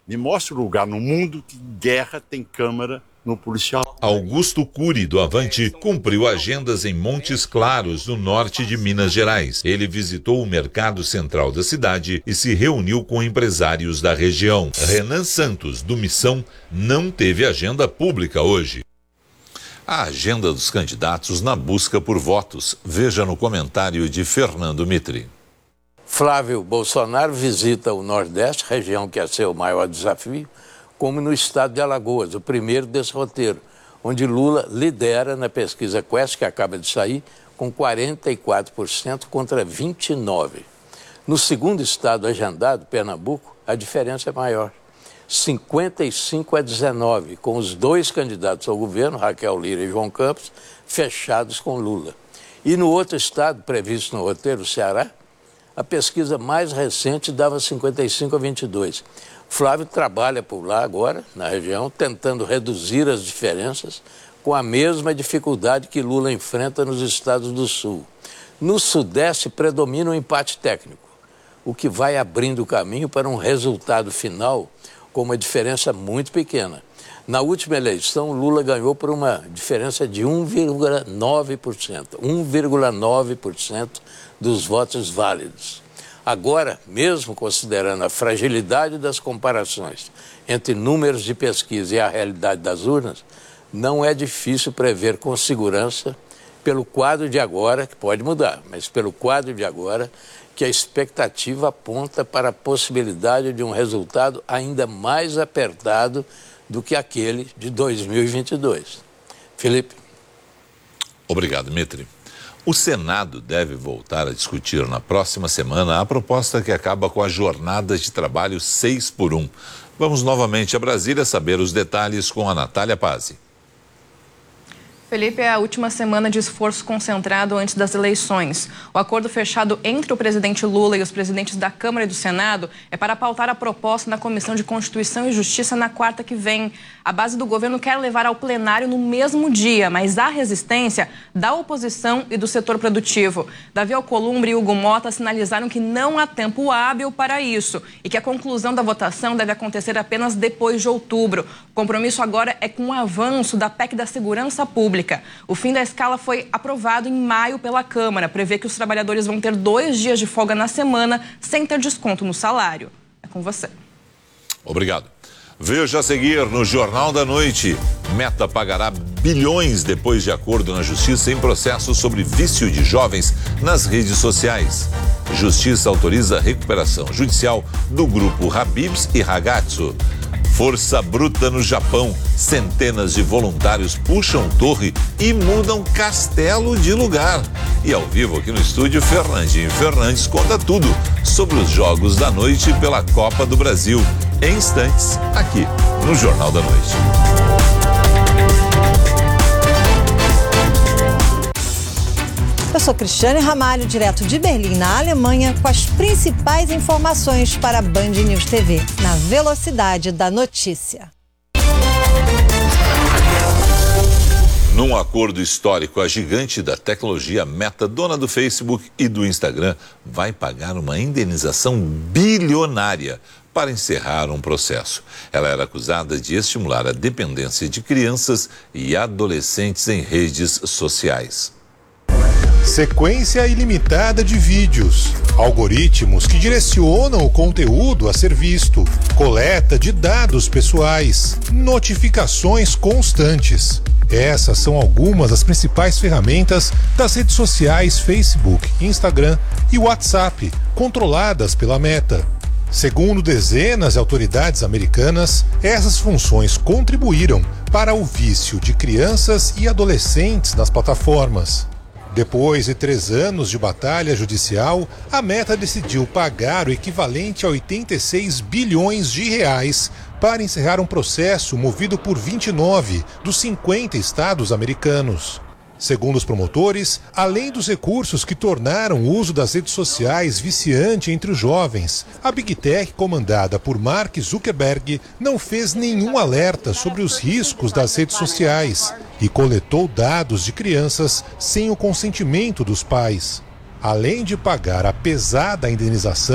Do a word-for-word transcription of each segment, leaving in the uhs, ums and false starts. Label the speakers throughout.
Speaker 1: Me mostre um lugar no mundo que guerra tem câmera no policial.
Speaker 2: Augusto Cury, do Avante, cumpriu agendas em Montes Claros, no norte de Minas Gerais. Ele visitou o mercado central da cidade e se reuniu com empresários da região. Renan Santos, do Missão, não teve agenda pública hoje. A agenda dos candidatos na busca por votos. Veja no comentário de Fernando Mitri.
Speaker 3: Flávio Bolsonaro visita o Nordeste, região que é seu maior desafio, como no estado de Alagoas, o primeiro desse roteiro, onde Lula lidera na pesquisa Quest, que acaba de sair, com quarenta e quatro por cento contra vinte e nove por cento. No segundo estado agendado, Pernambuco, a diferença é maior, cinquenta e cinco a dezenove, com os dois candidatos ao governo, Raquel Lira e João Campos, fechados com Lula. E no outro estado, previsto no roteiro, o Ceará, a pesquisa mais recente dava cinquenta e cinco a vinte e dois. Flávio trabalha por lá agora, na região, tentando reduzir as diferenças com a mesma dificuldade que Lula enfrenta nos estados do Sul. No Sudeste predomina o empate técnico, o que vai abrindo o caminho para um resultado final com uma diferença muito pequena. Na última eleição, Lula ganhou por uma diferença de um vírgula nove por cento, um vírgula nove por cento dos votos válidos. Agora, mesmo considerando a fragilidade das comparações entre números de pesquisa e a realidade das urnas, não é difícil prever com segurança, pelo quadro de agora, que pode mudar, mas pelo quadro de agora, que a expectativa aponta para a possibilidade de um resultado ainda mais apertado do que aquele de dois mil e vinte e dois. Felipe.
Speaker 2: Obrigado, Mitri. O Senado deve voltar a discutir na próxima semana a proposta que acaba com as jornadas de trabalho seis por um. Vamos novamente a Brasília saber os detalhes com a Natália Pazzi.
Speaker 4: Felipe, é a última semana de esforço concentrado antes das eleições. O acordo fechado entre o presidente Lula e os presidentes da Câmara e do Senado é para pautar a proposta na Comissão de Constituição e Justiça na quarta que vem. A base do governo quer levar ao plenário no mesmo dia, mas há resistência da oposição e do setor produtivo. Davi Alcolumbre e Hugo Mota sinalizaram que não há tempo hábil para isso e que a conclusão da votação deve acontecer apenas depois de outubro. O compromisso agora é com o avanço da P E C da Segurança Pública. O fim da escala foi aprovado em maio pela Câmara. Prevê que os trabalhadores vão ter dois dias de folga na semana sem ter desconto no salário. É com você.
Speaker 2: Obrigado. Veja a seguir no Jornal da Noite. Meta pagará bilhões depois de acordo na Justiça em processo sobre vício de jovens nas redes sociais. Justiça autoriza a recuperação judicial do grupo Habib's e Ragazzo. Força bruta no Japão. Centenas de voluntários puxam torre e mudam castelo de lugar. E ao vivo aqui no estúdio, Fernandinho Fernandes conta tudo sobre os Jogos da Noite pela Copa do Brasil. Em instantes, aqui no Jornal da Noite.
Speaker 5: Eu sou Cristiane Ramalho, direto de Berlim, na Alemanha, com as principais informações para a Band News T V, na velocidade da notícia.
Speaker 2: Num acordo histórico, a gigante da tecnologia Meta, dona do Facebook e do Instagram, vai pagar uma indenização bilionária para encerrar um processo. Ela era acusada de estimular a dependência de crianças e adolescentes em redes sociais.
Speaker 6: Sequência ilimitada de vídeos, algoritmos que direcionam o conteúdo a ser visto, coleta de dados pessoais, notificações constantes. Essas são algumas das principais ferramentas das redes sociais Facebook, Instagram e WhatsApp, controladas pela Meta. Segundo dezenas de autoridades americanas, essas funções contribuíram para o vício de crianças e adolescentes nas plataformas. Depois de três anos de batalha judicial, a Meta decidiu pagar o equivalente a oitenta e seis bilhões de reais para encerrar um processo movido por vinte e nove dos cinquenta estados americanos. Segundo os promotores, além dos recursos que tornaram o uso das redes sociais viciante entre os jovens, a Big Tech, comandada por Mark Zuckerberg, não fez nenhum alerta sobre os riscos das redes sociais e coletou dados de crianças sem o consentimento dos pais. Além de pagar a pesada indenização,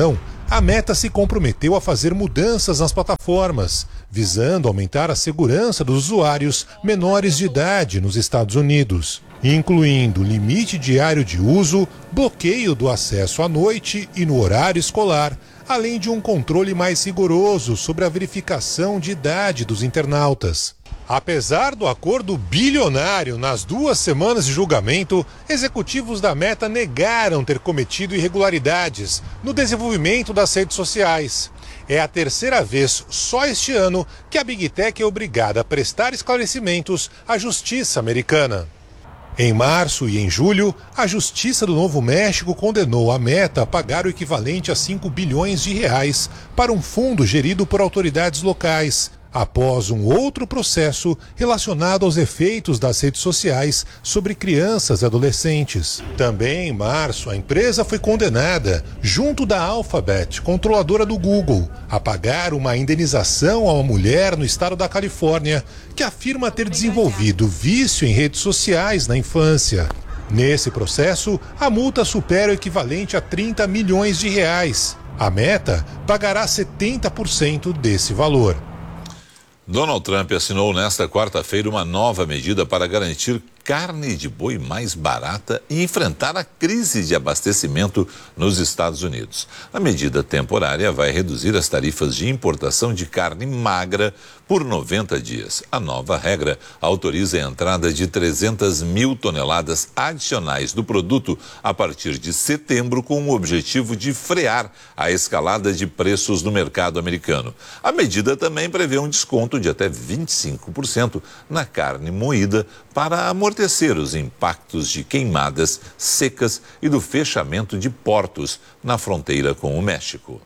Speaker 6: a Meta se comprometeu a fazer mudanças nas plataformas, visando aumentar a segurança dos usuários menores de idade nos Estados Unidos, incluindo limite diário de uso, bloqueio do acesso à noite e no horário escolar, além de um controle mais rigoroso sobre a verificação de idade dos internautas. Apesar do acordo bilionário nas duas semanas de julgamento, executivos da Meta negaram ter cometido irregularidades no desenvolvimento das redes sociais. É a terceira vez só este ano que a Big Tech é obrigada a prestar esclarecimentos à justiça americana. Em março e em julho, a Justiça do Novo México condenou a Meta a pagar o equivalente a cinco bilhões de reais para um fundo gerido por autoridades locais, após um outro processo relacionado aos efeitos das redes sociais sobre crianças e adolescentes. Também em março, a empresa foi condenada, junto da Alphabet, controladora do Google, a pagar uma indenização a uma mulher no estado da Califórnia, que afirma ter desenvolvido vício em redes sociais na infância. Nesse processo, a multa supera o equivalente a trinta milhões de reais. A Meta pagará setenta por cento desse valor.
Speaker 2: Donald Trump assinou nesta quarta-feira uma nova medida para garantir carne de boi mais barata e enfrentar a crise de abastecimento nos Estados Unidos. A medida temporária vai reduzir as tarifas de importação de carne magra por noventa dias. A nova regra autoriza a entrada de trezentas mil toneladas adicionais do produto a partir de setembro, com o objetivo de frear a escalada de preços no mercado americano. A medida também prevê um desconto de até vinte e cinco por cento na carne moída para amortecer os impactos de queimadas secas e do fechamento de portos na fronteira com o México.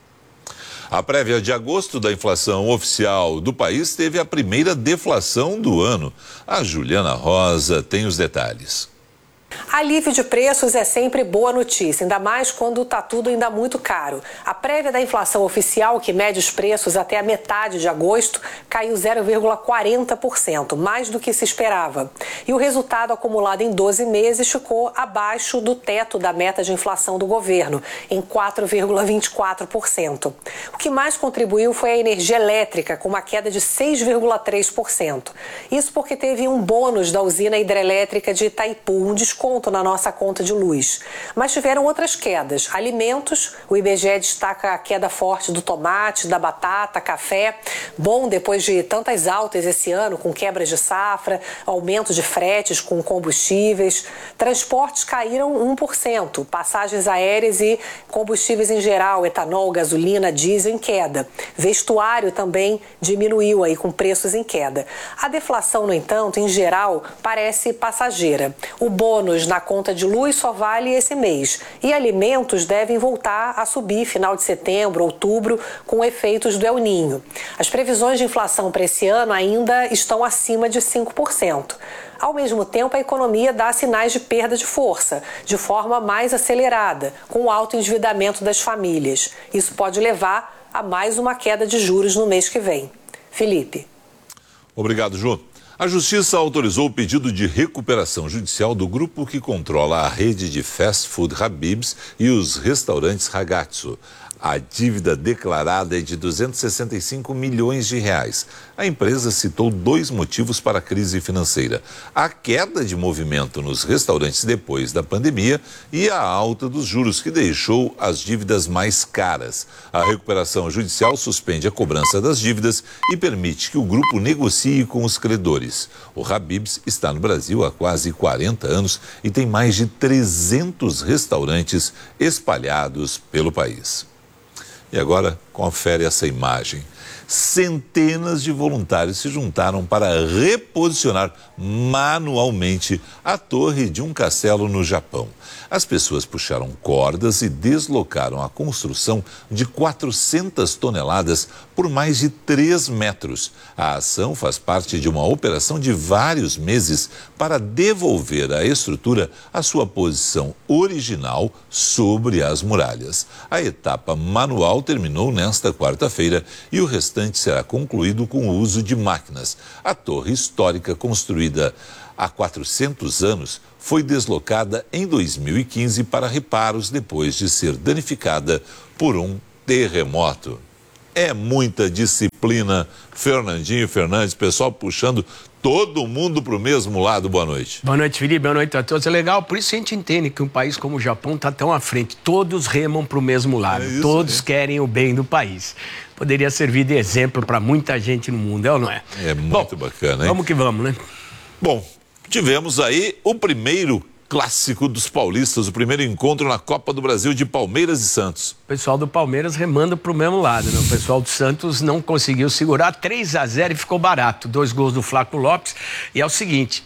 Speaker 2: A prévia de agosto da inflação oficial do país teve a primeira deflação do ano. A Juliana Rosa tem os detalhes.
Speaker 7: Alívio de preços é sempre boa notícia, ainda mais quando está tudo ainda muito caro. A prévia da inflação oficial, que mede os preços até a metade de agosto, caiu zero vírgula quarenta por cento, mais do que se esperava. E o resultado acumulado em doze meses ficou abaixo do teto da meta de inflação do governo, em quatro vírgula vinte e quatro por cento. O que mais contribuiu foi a energia elétrica, com uma queda de seis vírgula três por cento. Isso porque teve um bônus da usina hidrelétrica de Itaipu, um desconto na nossa conta de luz. Mas tiveram outras quedas. Alimentos, o I B G E destaca a queda forte do tomate, da batata, café. Bom, depois de tantas altas esse ano, com quebras de safra, aumento de fretes com combustíveis. Transportes caíram um por cento. Passagens aéreas e combustíveis em geral, etanol, gasolina, diesel em queda. Vestuário também diminuiu aí com preços em queda. A deflação, no entanto, em geral, parece passageira. O bônus na conta de luz só vale esse mês e alimentos devem voltar a subir final de setembro, outubro, com efeitos do El Niño. As previsões de inflação para esse ano ainda estão acima de cinco por cento. Ao mesmo tempo, a economia dá sinais de perda de força, de forma mais acelerada, com o alto endividamento das famílias. Isso pode levar a mais uma queda de juros no mês que vem. Felipe.
Speaker 2: Obrigado, Ju. A Justiça autorizou o pedido de recuperação judicial do grupo que controla a rede de fast food Habib's e os restaurantes Ragazzo. A dívida declarada é de duzentos e sessenta e cinco milhões de reais. A empresa citou dois motivos para a crise financeira: a queda de movimento nos restaurantes depois da pandemia e a alta dos juros, que deixou as dívidas mais caras. A recuperação judicial suspende a cobrança das dívidas e permite que o grupo negocie com os credores. O Habib's está no Brasil há quase quarenta anos e tem mais de trezentos restaurantes espalhados pelo país. E agora, confere essa imagem. Centenas de voluntários se juntaram para reposicionar manualmente a torre de um castelo no Japão. As pessoas puxaram cordas e deslocaram a construção de quatrocentas toneladas por mais de três metros. A ação faz parte de uma operação de vários meses para devolver a estrutura à sua posição original sobre as muralhas. A etapa manual terminou nesta quarta-feira e o restante será concluído com o uso de máquinas. A torre histórica, construída há quatrocentos anos, foi deslocada em dois mil e quinze para reparos depois de ser danificada por um terremoto. É muita disciplina. Fernandinho Fernandes, pessoal puxando todo mundo para o mesmo lado. Boa noite.
Speaker 8: Boa noite, Felipe. Boa noite a todos. É legal, por isso a gente entende que um país como o Japão está tão à frente. Todos remam para o mesmo lado. É isso, todos é. querem o bem do país. Poderia servir de exemplo para muita gente no mundo, é ou não é?
Speaker 2: É muito Bom, bacana, hein?
Speaker 8: Vamos que vamos, né?
Speaker 2: Bom, tivemos aí o primeiro clássico dos paulistas, o primeiro encontro na Copa do Brasil de Palmeiras e Santos.
Speaker 8: O pessoal do Palmeiras remando para o mesmo lado, né? O pessoal do Santos não conseguiu segurar, três a zero e ficou barato. Dois gols do Flaco Lopes. E é o seguinte,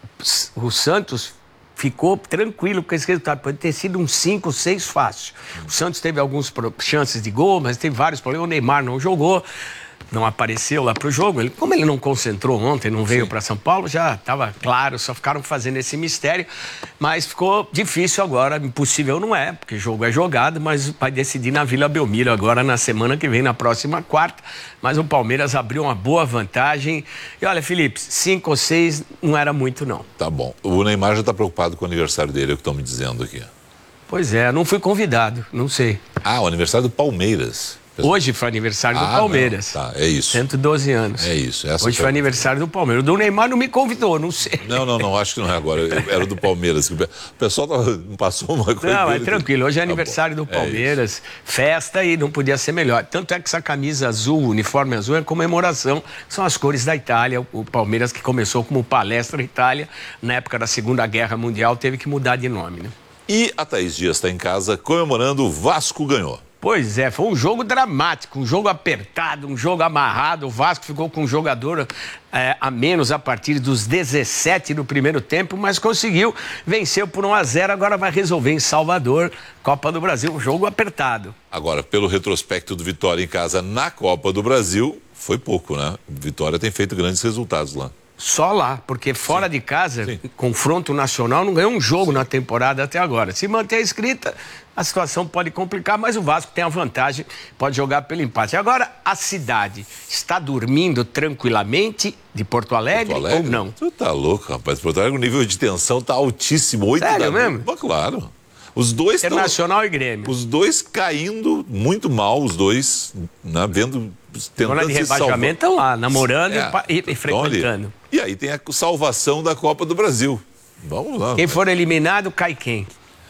Speaker 8: o Santos ficou tranquilo com esse resultado. Pode ter sido um cinco, seis fácil. O Santos teve algumas chances de gol, mas teve vários problemas. O Neymar não jogou. Não apareceu lá pro jogo, ele, como ele não concentrou ontem, não veio para São Paulo, já estava claro, só ficaram fazendo esse mistério, mas ficou difícil agora, impossível não é, porque jogo é jogado, mas vai decidir na Vila Belmiro agora na semana que vem, na próxima quarta, mas o Palmeiras abriu uma boa vantagem, e olha, Felipe, cinco ou seis não era muito não.
Speaker 2: Tá bom, o Neymar já está preocupado com o aniversário dele, é o que estão me dizendo aqui.
Speaker 8: Pois é, não fui convidado, não sei.
Speaker 2: Ah, o aniversário do Palmeiras.
Speaker 8: Hoje foi aniversário do
Speaker 2: ah,
Speaker 8: Palmeiras.
Speaker 2: Não, tá, é isso.
Speaker 8: cento e doze anos.
Speaker 2: É isso. Essa
Speaker 8: Hoje foi aniversário do Palmeiras. O do Neymar não me convidou, não sei.
Speaker 2: Não, não, não, acho que não é agora. Era do Palmeiras. O pessoal passou uma coisa.
Speaker 8: Não, é tranquilo. Hoje é aniversário do Palmeiras, é festa e não podia ser melhor. Tanto é que essa camisa azul, o uniforme azul, é comemoração. São as cores da Itália. O Palmeiras, que começou como Palestra Itália, na época da Segunda Guerra Mundial, teve que mudar de nome, né?
Speaker 2: E a Thaís Dias está em casa comemorando, o Vasco ganhou.
Speaker 8: Pois é, foi um jogo dramático, um jogo apertado, um jogo amarrado. O Vasco ficou com um jogador é, a menos a partir dos dezessete do primeiro tempo, mas conseguiu, venceu por um a zero, agora vai resolver em Salvador, Copa do Brasil, um jogo apertado.
Speaker 2: Agora, pelo retrospecto do Vitória em casa na Copa do Brasil, foi pouco, né? Vitória tem feito grandes resultados lá.
Speaker 8: Só lá, porque fora Sim. de casa, Sim. confronto nacional, não ganhou um jogo Sim. na temporada até agora. Se manter a escrita, a situação pode complicar, mas o Vasco tem a vantagem, pode jogar pelo empate. Agora, a cidade está dormindo tranquilamente de Porto Alegre, Porto Alegre? ou não?
Speaker 2: Tu tá louco, rapaz. Porto Alegre, o nível de tensão tá altíssimo. oito
Speaker 8: Sério
Speaker 2: da...
Speaker 8: mesmo?
Speaker 2: Mas, claro. Os dois
Speaker 8: Internacional
Speaker 2: tão...
Speaker 8: e Grêmio.
Speaker 2: Os dois caindo muito mal, os dois, né, vendo...
Speaker 8: Zona de rebaixamento estão lá, namorando é, e, e frequentando.
Speaker 2: E aí tem a salvação da Copa do Brasil. Vamos lá.
Speaker 8: Quem for eliminado, cai quem?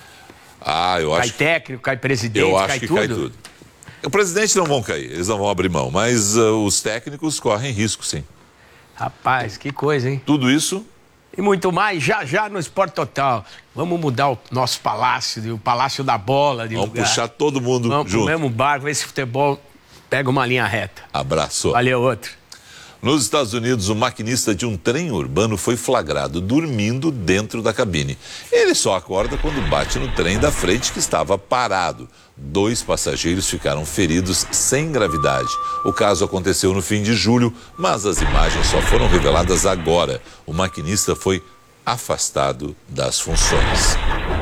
Speaker 2: Ah, eu
Speaker 8: cai
Speaker 2: acho...
Speaker 8: Cai técnico, cai presidente,
Speaker 2: eu acho
Speaker 8: cai
Speaker 2: que
Speaker 8: tudo?
Speaker 2: cai tudo. O presidente não vão cair, eles não vão abrir mão, mas uh, os técnicos correm risco, sim.
Speaker 8: Rapaz, que coisa, hein?
Speaker 2: Tudo isso...
Speaker 8: E muito mais, já já no Esporte Total. Vamos mudar o nosso palácio, o Palácio da Bola. De
Speaker 2: Vamos
Speaker 8: lugar.
Speaker 2: puxar todo mundo
Speaker 8: Vamos
Speaker 2: junto.
Speaker 8: Vamos pro mesmo barco, esse futebol pega uma linha reta.
Speaker 2: Abraço.
Speaker 8: Valeu, outro.
Speaker 2: Nos Estados Unidos, o maquinista de um trem urbano foi flagrado dormindo dentro da cabine. Ele só acorda quando bate no trem da frente que estava parado. Dois passageiros ficaram feridos sem gravidade. O caso aconteceu no fim de julho, mas as imagens só foram reveladas agora. O maquinista foi afastado das funções.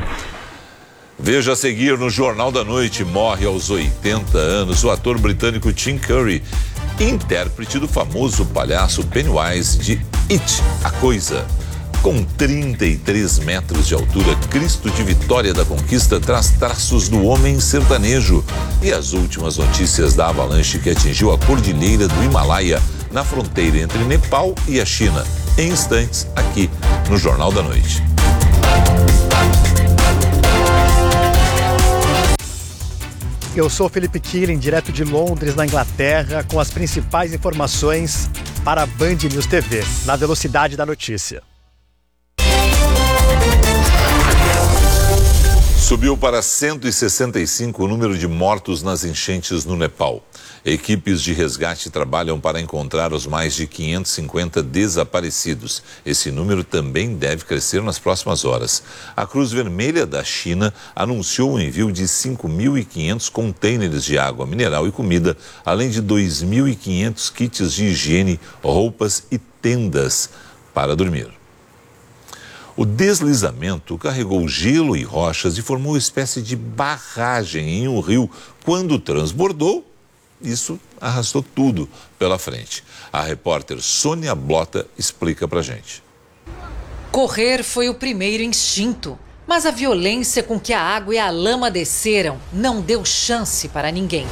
Speaker 2: Veja a seguir no Jornal da Noite, morre aos oitenta anos o ator britânico Tim Curry, intérprete do famoso palhaço Pennywise de It, a Coisa. Com trinta e três metros de altura, Cristo de Vitória da Conquista traz traços do homem sertanejo. E as últimas notícias da avalanche que atingiu a cordilheira do Himalaia, na fronteira entre Nepal e a China. Em instantes, aqui no Jornal da Noite.
Speaker 9: Eu sou Felipe Killing, direto de Londres, na Inglaterra, com as principais informações para a Band News T V, na velocidade da notícia.
Speaker 2: Subiu para cento e sessenta e cinco o número de mortos nas enchentes no Nepal. Equipes de resgate trabalham para encontrar os mais de quinhentos e cinquenta desaparecidos. Esse número também deve crescer nas próximas horas. A Cruz Vermelha da China anunciou o envio de cinco mil e quinhentos contêineres de água mineral e comida, além de dois mil e quinhentos kits de higiene, roupas e tendas para dormir. O deslizamento carregou gelo e rochas e formou uma espécie de barragem em um rio. Quando transbordou, isso arrastou tudo pela frente. A repórter Sônia Blota explica pra gente.
Speaker 10: Correr foi o primeiro instinto, Mas a violência com que a água e a lama desceram não deu chance para ninguém.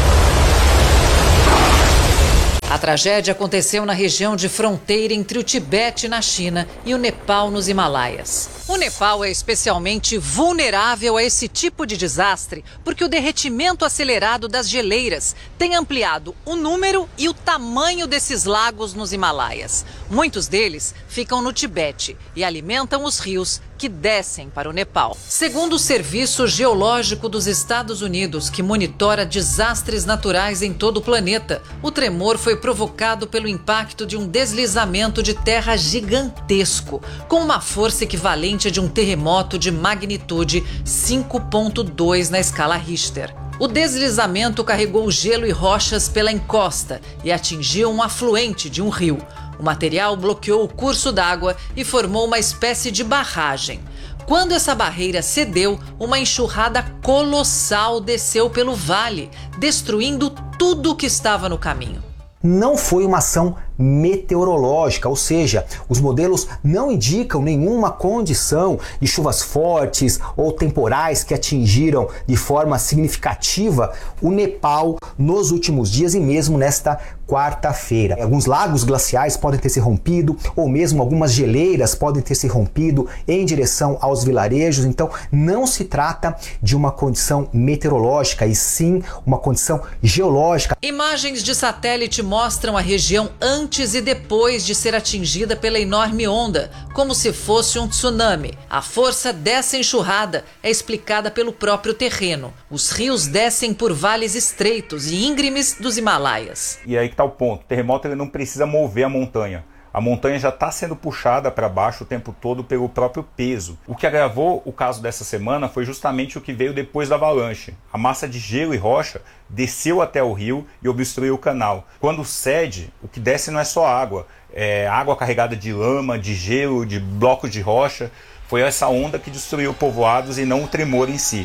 Speaker 10: A tragédia aconteceu na região de fronteira entre o Tibete, na China, e o Nepal, nos Himalaias. O Nepal é especialmente vulnerável a esse tipo de desastre porque o derretimento acelerado das geleiras tem ampliado o número e o tamanho desses lagos nos Himalaias. Muitos deles ficam no Tibete e alimentam os rios que descem para o Nepal. Segundo o Serviço Geológico dos Estados Unidos, que monitora desastres naturais em todo o planeta, o tremor foi provocado pelo impacto de um deslizamento de terra gigantesco, com uma força equivalente de um terremoto de magnitude cinco ponto dois na escala Richter. O deslizamento carregou gelo e rochas pela encosta e atingiu um afluente de um rio. O material bloqueou o curso d'água e formou uma espécie de barragem. Quando essa barreira cedeu, uma enxurrada colossal desceu pelo vale, destruindo tudo o que estava no caminho.
Speaker 11: Não foi uma ação meteorológica, ou seja, os modelos não indicam nenhuma condição de chuvas fortes ou temporais que atingiram de forma significativa o Nepal nos últimos dias e mesmo nesta quarta-feira. Alguns lagos glaciais podem ter se rompido ou mesmo algumas geleiras podem ter se rompido em direção aos vilarejos, então não se trata de uma condição meteorológica e sim uma condição geológica.
Speaker 10: Imagens de satélite mostram a região antes Antes e depois de ser atingida pela enorme onda, como se fosse um tsunami. A força dessa enxurrada é explicada pelo próprio terreno. Os rios descem por vales estreitos e íngremes dos Himalaias.
Speaker 12: E aí que está o ponto, o terremoto ele não precisa mover a montanha. A montanha já está sendo puxada para baixo o tempo todo pelo próprio peso. O que agravou o caso dessa semana foi justamente o que veio depois da avalanche. A massa de gelo e rocha desceu até o rio e obstruiu o canal. Quando cede, o que desce não é só água, é água carregada de lama, de gelo, de blocos de rocha. Foi essa onda que destruiu povoados e não o tremor em si.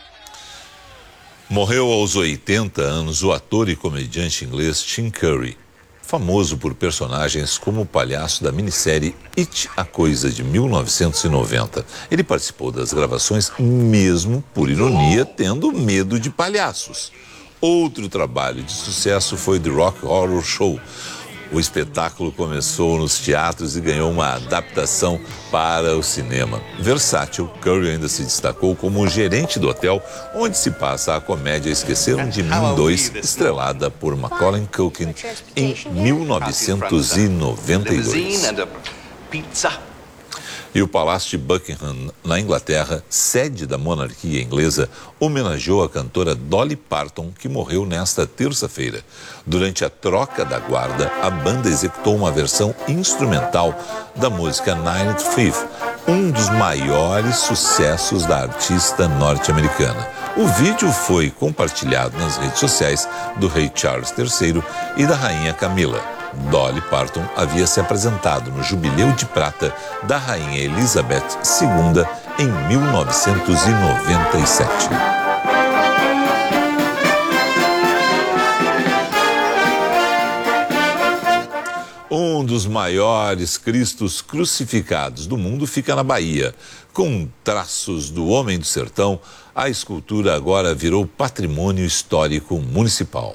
Speaker 2: Morreu aos oitenta anos o ator e comediante inglês Tim Curry, famoso por personagens como o palhaço da minissérie It, a Coisa, de mil novecentos e noventa. Ele participou das gravações mesmo, por ironia, tendo medo de palhaços. Outro trabalho de sucesso foi The Rock Horror Show. O espetáculo começou nos teatros e ganhou uma adaptação para o cinema. Versátil, Curry ainda se destacou como gerente do hotel onde se passa a comédia Esqueceram de Mim dois, estrelada por Macaulay Culkin em mil novecentos e noventa e dois. E o Palácio de Buckingham, na Inglaterra, sede da monarquia inglesa, homenageou a cantora Dolly Parton, que morreu nesta terça-feira. Durante a troca da guarda, a banda executou uma versão instrumental da música Ninth Fifth, um dos maiores sucessos da artista norte-americana. O vídeo foi compartilhado nas redes sociais do rei Charles terceiro e da rainha Camila. Dolly Parton havia se apresentado no Jubileu de Prata da Rainha Elizabeth segunda em mil novecentos e noventa e sete. Um dos maiores Cristos crucificados do mundo fica na Bahia. Com traços do Homem do Sertão, a escultura agora virou patrimônio histórico municipal.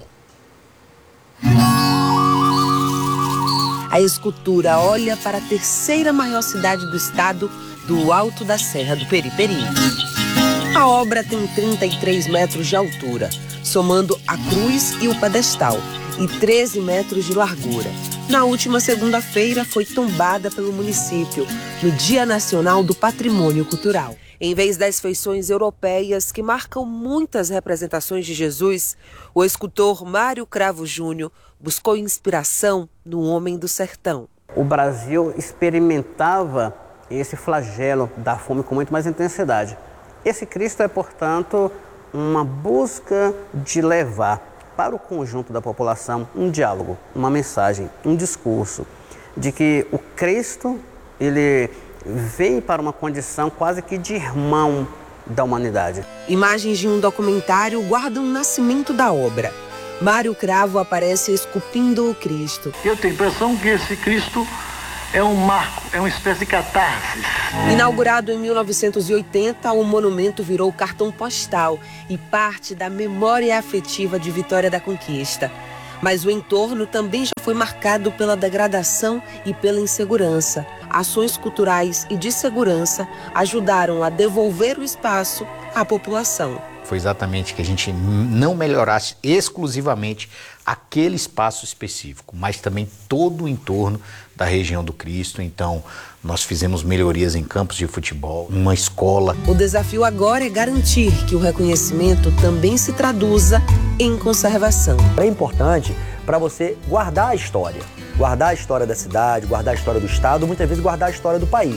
Speaker 13: A escultura olha para a terceira maior cidade do estado, do alto da Serra do Periperi. A obra tem trinta e três metros de altura, somando a cruz e o pedestal, e treze metros de largura. Na última segunda-feira foi tombada pelo município, no Dia Nacional do Patrimônio Cultural. Em vez das feições europeias que marcam muitas representações de Jesus, o escultor Mário Cravo Júnior buscou inspiração no Homem do Sertão.
Speaker 14: O Brasil experimentava esse flagelo da fome com muito mais intensidade. Esse Cristo é, portanto, uma busca de levar para o conjunto da população um diálogo, uma mensagem, um discurso de que o Cristo, ele vem para uma condição quase que de irmão da humanidade.
Speaker 13: Imagens de um documentário guardam o nascimento da obra. Mário Cravo aparece esculpindo o Cristo.
Speaker 15: Eu tenho a impressão que esse Cristo é um marco, é uma espécie de catarse.
Speaker 13: Inaugurado em mil novecentos e oitenta, o monumento virou cartão postal e parte da memória afetiva de Vitória da Conquista. Mas o entorno também já foi marcado pela degradação e pela insegurança. Ações culturais e de segurança ajudaram a devolver o espaço à população.
Speaker 16: Foi exatamente que a gente não melhorasse exclusivamente aquele espaço específico, mas também todo o entorno da região do Cristo. Então, nós fizemos melhorias em campos de futebol, uma escola.
Speaker 13: O desafio agora é garantir que o reconhecimento também se traduza em conservação.
Speaker 17: É importante para você guardar a história, guardar a história da cidade, guardar a história do estado, muitas vezes guardar a história do país.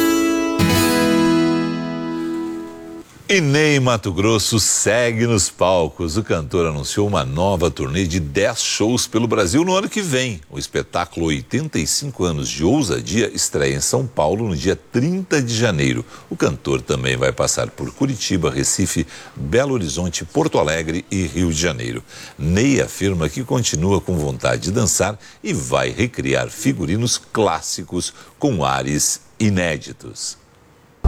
Speaker 2: E Ney Matogrosso segue nos palcos. O cantor anunciou uma nova turnê de dez shows pelo Brasil no ano que vem. O espetáculo oitenta e cinco anos de ousadia estreia em São Paulo no dia trinta de janeiro. O cantor também vai passar por Curitiba, Recife, Belo Horizonte, Porto Alegre e Rio de Janeiro. Ney afirma que continua com vontade de dançar e vai recriar figurinos clássicos com ares inéditos.